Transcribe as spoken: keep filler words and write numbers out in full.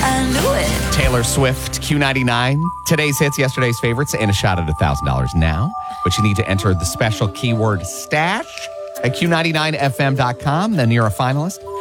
I knew it. Taylor Swift, Q ninety-nine. Today's hits, yesterday's favorites, and a shot at one thousand dollars now. But you need to enter the special keyword stash at Q ninety-nine F M dot com. Then you're a finalist.